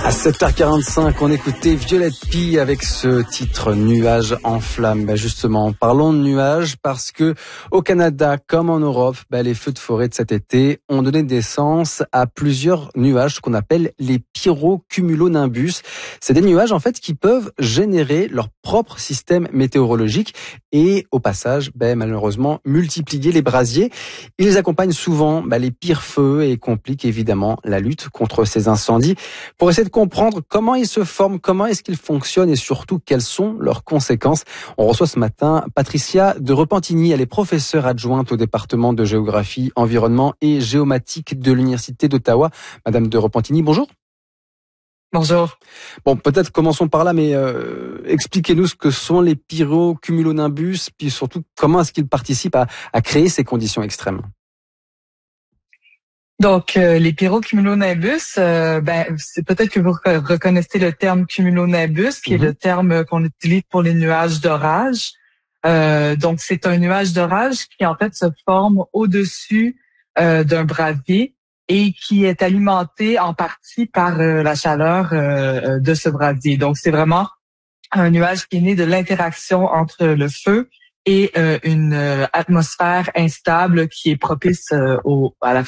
À 7h45, on écoutait Violette Pie avec ce titre Nuages en flammes. Justement, parlons de nuages parce que au Canada comme en Europe, les feux de forêt de cet été ont donné naissance à plusieurs nuages qu'on appelle les pyrocumulonimbus. C'est des nuages en fait qui peuvent générer leur propre système météorologique et au passage, malheureusement, multiplier les brasiers. Ils accompagnent souvent les pires feux et compliquent évidemment la lutte contre ces incendies. Pour essayer de comprendre comment ils se forment, comment est-ce qu'ils fonctionnent et surtout quelles sont leurs conséquences. On reçoit ce matin Patricia de Repentigny. Elle est professeure adjointe au département de géographie, environnement et géomatique de l'Université d'Ottawa. Madame de Repentigny, bonjour. Bonjour. Bon, peut-être commençons par là, mais expliquez-nous ce que sont les pyrocumulonimbus, puis surtout comment est-ce qu'ils participent à créer ces conditions extrêmes. Donc, les pyrocumulonimbus, c'est peut-être que vous reconnaissez le terme cumulonimbus, qui est le terme qu'on utilise pour les nuages d'orage. Donc, c'est un nuage d'orage qui, en fait, se forme au-dessus d'un brasier et qui est alimenté en partie par la chaleur de ce brasier. Donc, c'est vraiment un nuage qui est né de l'interaction entre le feu et une atmosphère instable qui est propice à la